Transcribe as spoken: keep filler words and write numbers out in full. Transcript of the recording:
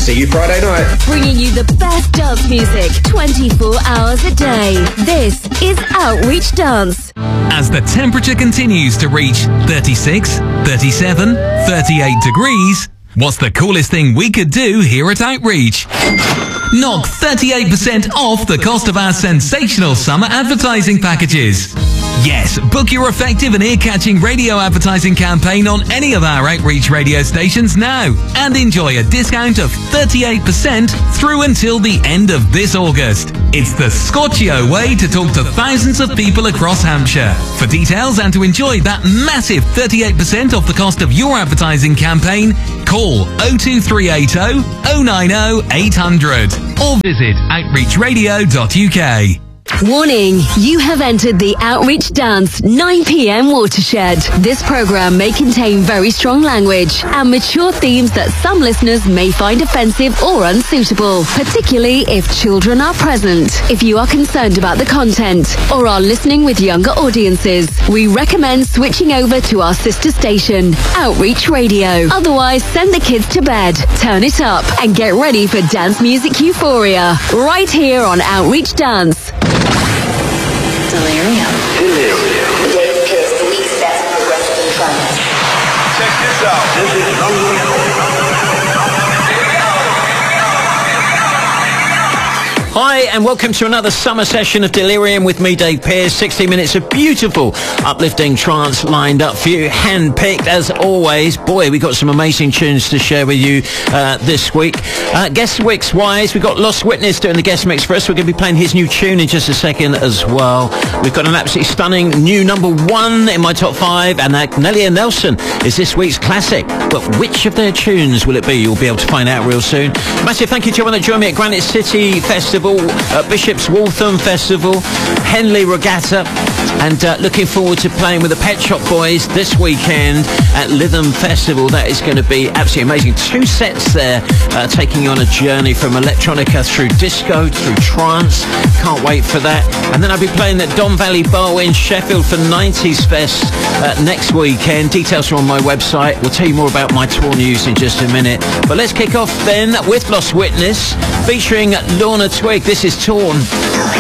See you Friday night. Bringing you the best dance music twenty-four hours a day. This is Outreach Dance. As the temperature continues to reach thirty-six, thirty-seven, thirty-eight degrees, what's the coolest thing we could do here at Outreach? Knock thirty-eight percent off the cost of our sensational summer advertising packages. Yes, book your effective and ear-catching radio advertising campaign on any of our Outreach radio stations now and enjoy a discount of thirty-eight percent through until the end of this August. It's the Scotchio way to talk to thousands of people across Hampshire. For details and to enjoy that massive thirty-eight percent off the cost of your advertising campaign, call oh two three eight oh, oh nine oh, eight hundred or visit outreach radio dot U K. Warning, you have entered the Outreach Dance nine p m watershed. This program may contain very strong language and mature themes that some listeners may find offensive or unsuitable, particularly if children are present. If you are concerned about the content or are listening with younger audiences, we recommend switching over to our sister station, Outreach Radio. Otherwise, send the kids to bed, turn it up, and get ready for dance music euphoria right here on Outreach Dance. Delirium. Delirium. Dave Pierce, the week's best progressive trance. Check this out. This is Hi and welcome to another summer session of Delirium with me, Dave Pearce. sixty minutes of beautiful, uplifting trance lined up for you, hand-picked as always. Boy, we got some amazing tunes to share with you uh, this week. Uh, guest mix wise, we got Lost Witness doing the guest mix for us. We're going to be playing his new tune in just a second as well. We've got an absolutely stunning new number one in my top five, and that Nelia Nelson is this week's classic. But which of their tunes will it be? You'll be able to find out real soon. Massive thank you to everyone that joined me at Granite City Festival, uh, Bishop's Waltham Festival, Henley Regatta, and uh, looking forward to playing with the Pet Shop Boys this weekend at Lytham Festival. That is going to be absolutely amazing. Two sets there, uh, taking you on a journey from electronica through disco, through trance. Can't wait for that. And then I'll be playing at Don Valley Bar in Sheffield for nineties Fest uh, next weekend. Details are on my website. We'll tell you more about my tour news in just a minute. But let's kick off then with Lost Witness featuring Lorna Twig. This is Torn.